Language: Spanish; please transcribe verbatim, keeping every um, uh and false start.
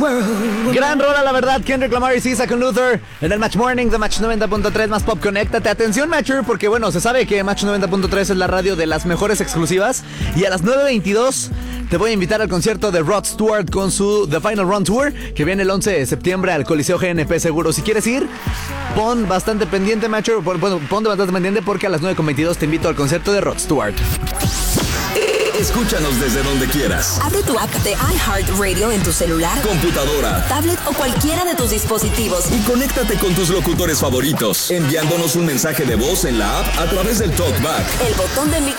world. Gran rola, la verdad. Kendrick Lamar y Sisa con Luther en el Match Morning de Match noventa punto tres más Pop. Conéctate. Atención, Matcher, porque bueno, se sabe que Match noventa punto tres es la radio de las mejores exclusivas. Y a las nueve veintidós te voy a invitar al concierto de Rod Stewart con su The Final Run Tour, que viene el once de septiembre al Coliseo G N P Seguro. Si quieres ir, pon bastante pendiente, Matcher. Bueno, ponte bastante pendiente porque a las nueve veintidós te invito al concierto de Rod Stewart. Escúchanos desde donde quieras. Abre tu app de iHeartRadio en tu celular, computadora, tablet o cualquiera de tus dispositivos. Y conéctate con tus locutores favoritos, enviándonos un mensaje de voz en la app a través del TalkBack. El botón de micrófono